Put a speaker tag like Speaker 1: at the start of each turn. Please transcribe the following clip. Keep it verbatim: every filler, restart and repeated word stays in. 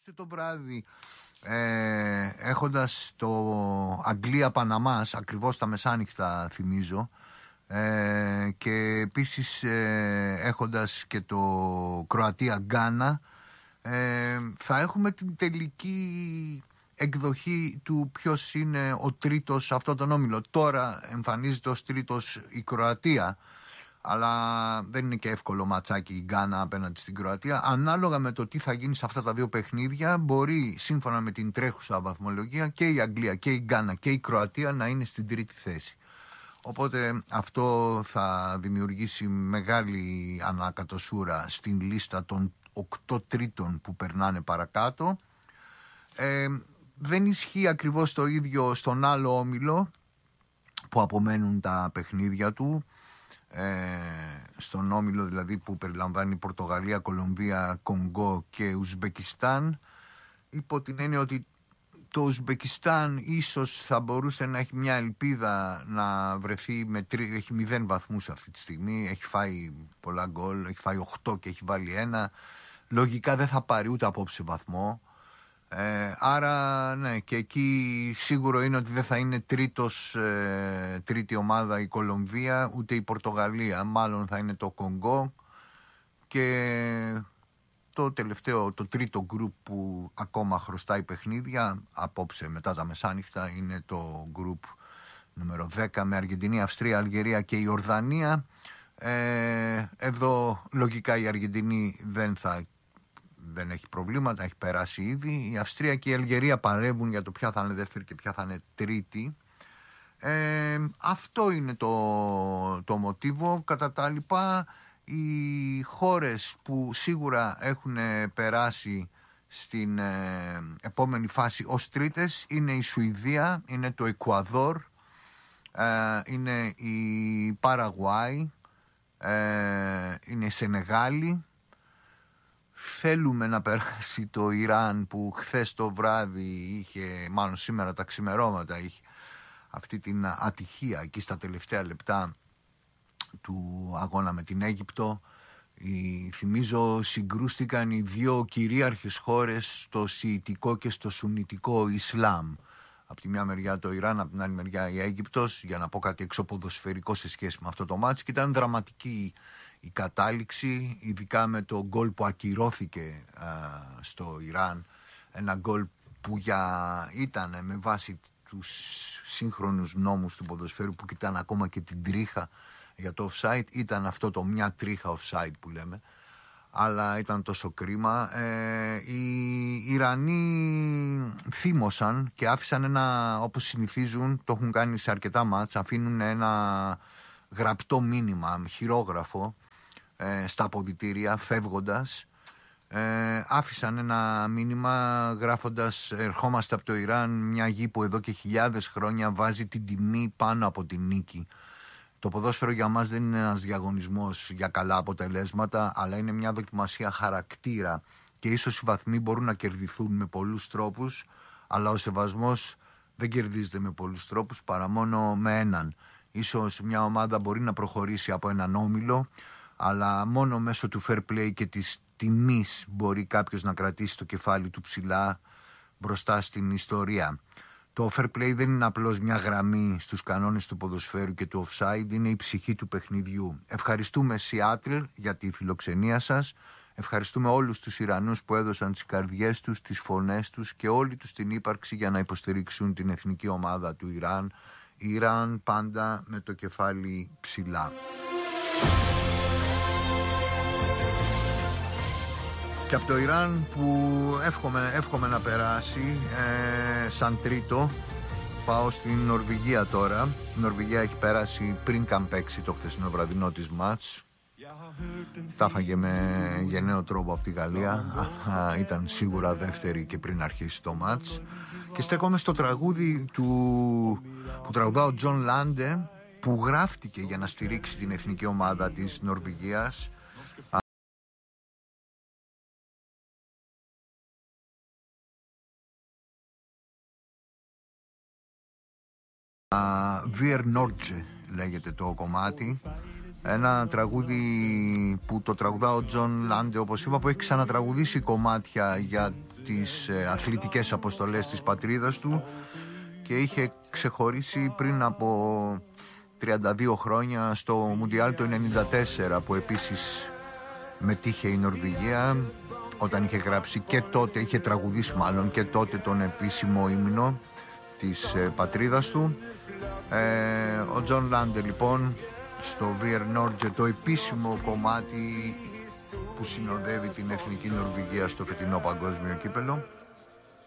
Speaker 1: Το βράδυ ε, έχοντας το Αγγλία-Παναμάς ακριβώς τα μεσάνυχτα θυμίζω ε, και επίσης ε, έχοντας και το Κροατία-Γκάνα ε, θα έχουμε την τελική εκδοχή του ποιος είναι ο τρίτος σε αυτόν τον όμιλο. Τώρα εμφανίζεται ως τρίτος η Κροατία, αλλά δεν είναι και εύκολο ματσάκι η Γκάνα απέναντι στην Κροατία. Ανάλογα με το τι θα γίνει σε αυτά τα δύο παιχνίδια, μπορεί σύμφωνα με την τρέχουσα βαθμολογία και η Αγγλία και η Γκάνα και η Κροατία να είναι στην τρίτη θέση. Οπότε αυτό θα δημιουργήσει μεγάλη ανακατοσούρα στην λίστα των οκτώ τρίτων που περνάνε παρακάτω. Ε, δεν ισχύει ακριβώς το ίδιο στον άλλο όμιλο που απομένουν τα παιχνίδια του. Ε, στον όμιλο δηλαδή που περιλαμβάνει Πορτογαλία, Κολομβία, Κονγκό και Ουσμπεκιστάν, υπό την έννοια ότι το Ουσμπεκιστάν ίσως θα μπορούσε να έχει μια ελπίδα να βρεθεί με τρι... έχει μηδέν βαθμούς αυτή τη στιγμή, έχει φάει πολλά γκολ, έχει φάει οκτώ και έχει βάλει ένα, λογικά δεν θα πάρει ούτε απόψε βαθμό. Ε, άρα ναι, και εκεί σίγουρο είναι ότι δεν θα είναι τρίτος, ε, τρίτη ομάδα η Κολομβία ούτε η Πορτογαλία, μάλλον θα είναι το Κονγκό και το τελευταίο, το τρίτο γκρουπ που ακόμα χρωστάει παιχνίδια απόψε μετά τα μεσάνυχτα είναι το γκρουπ νούμερο δέκα με Αργεντινή, Αυστρία, Αλγερία και η Ορδανία. ε, εδώ λογικά η Αργεντινή δεν θα δεν έχει προβλήματα, έχει περάσει ήδη. Η Αυστρία και η Αλγερία παρεύουν για το ποια θα είναι δεύτερη και ποια θα είναι τρίτη. Ε, αυτό είναι το, το μοτίβο. Κατά τα λοιπά, οι χώρες που σίγουρα έχουν περάσει στην ε, επόμενη φάση ως τρίτες είναι η Σουηδία, είναι το Εκουαδόρ, ε, είναι η Παραγουάη, ε, είναι η Σενεγάλη. Θέλουμε να περάσει το Ιράν που χθες το βράδυ είχε, μάλλον σήμερα τα ξημερώματα, είχε αυτή την ατυχία εκεί στα τελευταία λεπτά του αγώνα με την Αίγυπτο. Η, θυμίζω συγκρούστηκαν οι δύο κυρίαρχες χώρες στο σιητικό και στο σουννιτικό Ισλάμ. Από τη μια μεριά το Ιράν, από την άλλη μεριά η Αίγυπτος, για να πω κάτι εξωποδοσφαιρικό σε σχέση με αυτό το μάτς, και ήταν δραματική η κατάληξη, ειδικά με το γκολ που ακυρώθηκε α, στο Ιράν, ένα γκολ που για, ήταν με βάση τους σύγχρονους νόμους του ποδοσφαίρου που κοιτάνε ακόμα και την τρίχα για το offside, ήταν αυτό το μια τρίχα offside που λέμε, αλλά ήταν τόσο κρίμα. Ε, οι Ιρανοί θύμωσαν και άφησαν ένα, όπως συνηθίζουν, το έχουν κάνει σε αρκετά μάτς, αφήνουν ένα γραπτό μήνυμα, χειρόγραφο, ε, στα αποδυτήρια φεύγοντας. Ε, άφησαν ένα μήνυμα γράφοντας: ερχόμαστε από το Ιράν, μια γη που εδώ και χιλιάδες χρόνια βάζει την τιμή πάνω από την νίκη. Το ποδόσφαιρο για μας δεν είναι ένας διαγωνισμός για καλά αποτελέσματα, αλλά είναι μια δοκιμασία χαρακτήρα και ίσως οι βαθμοί μπορούν να κερδιθούν με πολλούς τρόπους, αλλά ο σεβασμός δεν κερδίζεται με πολλούς τρόπους παρά μόνο με έναν. Ίσως μια ομάδα μπορεί να προχωρήσει από έναν όμιλο, αλλά μόνο μέσω του fair play και της τιμής μπορεί κάποιος να κρατήσει το κεφάλι του ψηλά μπροστά στην ιστορία. Το fair play δεν είναι απλώς μια γραμμή στους κανόνες του ποδοσφαίρου και του offside, είναι η ψυχή του παιχνιδιού. Ευχαριστούμε Σιάτλ για τη φιλοξενία σας. Ευχαριστούμε όλους τους Ιρανούς που έδωσαν τις καρδιές τους, τις φωνές τους και όλη τους την ύπαρξη για να υποστηρίξουν την εθνική ομάδα του Ιράν. Ιράν πάντα με το κεφάλι ψηλά. Και από το Ιράν που εύχομαι, εύχομαι να περάσει ε, σαν τρίτο, πάω στην Νορβηγία τώρα. Η Νορβηγία έχει περάσει πριν καν παίξει το χθεσινό βραδινό της μάτς. Τα φάγε με γενναίο τρόπο από τη Γαλλία. Α, ήταν σίγουρα δεύτερη και πριν αρχίσει το μάτς. Και στέκομαι στο τραγούδι του, που τραγουδά ο Τζον Λάντε, που γράφτηκε για να στηρίξει την εθνική ομάδα της Νορβηγίας. Vier Nordje λέγεται το κομμάτι. Ένα τραγούδι που το τραγουδά ο Τζον Λάντε, όπως είπα, που έχει ξανατραγουδήσει κομμάτια για στις αθλητικές αποστολές της πατρίδας του και είχε ξεχωρίσει πριν από τριάντα δύο χρόνια στο Μουντιάλ του ενενήντα τέσσερα, που επίσης μετήχε η Νορβηγία, όταν είχε γράψει και τότε, είχε τραγουδήσει μάλλον και τότε τον επίσημο ύμνο της ε, πατρίδας του. ε, Ο Τζον Λάντε λοιπόν στο Wir Norge, το επίσημο κομμάτι που συνοδεύει την εθνική Νορβηγία στο φετινό παγκόσμιο κύπελο.